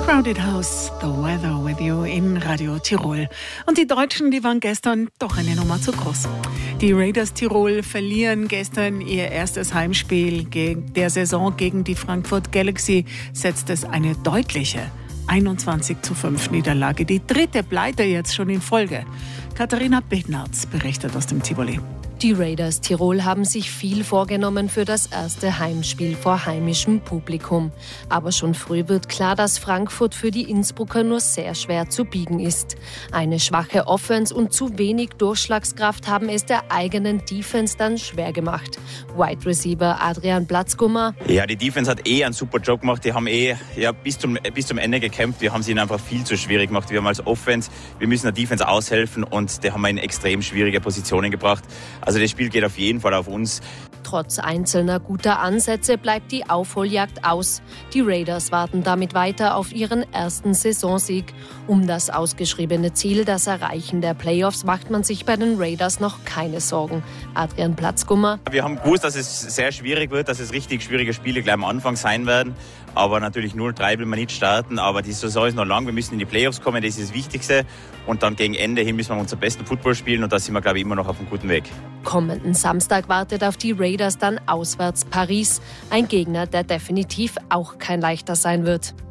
Crowded House, The Weather with You in Radio Tirol. Und die Deutschen, die waren gestern doch eine Nummer zu groß. Die Raiders Tirol verlieren gestern ihr erstes Heimspiel der Saison gegen die Frankfurt Galaxy. Setzt es eine deutliche 21:5 Niederlage. Die dritte Pleite jetzt schon in Folge. Katharina Bednarz berichtet aus dem Tivoli. Die Raiders Tirol haben sich viel vorgenommen für das erste Heimspiel vor heimischem Publikum. Aber schon früh wird klar, dass Frankfurt für die Innsbrucker nur sehr schwer zu biegen ist. Eine schwache Offense und zu wenig Durchschlagskraft haben es der eigenen Defense dann schwer gemacht. Wide Receiver Adrian Platzgummer. Ja, die Defense hat einen super Job gemacht. Die haben bis zum Ende gekämpft. Wir haben sie ihnen einfach viel zu schwierig gemacht. Wir haben als Offense, wir müssen der Defense aushelfen und die haben wir in extrem schwierige Positionen gebracht. Also das Spiel geht auf jeden Fall auf uns. Trotz einzelner guter Ansätze bleibt die Aufholjagd aus. Die Raiders warten damit weiter auf ihren ersten Saisonsieg. Um das ausgeschriebene Ziel, das Erreichen der Playoffs, macht man sich bei den Raiders noch keine Sorgen. Adrian Platzgummer. Wir haben gewusst, dass es sehr schwierig wird, dass es richtig schwierige Spiele gleich am Anfang sein werden. Aber natürlich 0-3 will man nicht starten. Aber die Saison ist noch lang. Wir müssen in die Playoffs kommen, das ist das Wichtigste. Und dann gegen Ende hin müssen wir unseren besten Football spielen. Und da sind wir, glaube ich, immer noch auf einem guten Weg. Kommenden Samstag wartet auf die Raiders dann auswärts Paris. Ein Gegner, der definitiv auch kein leichter sein wird.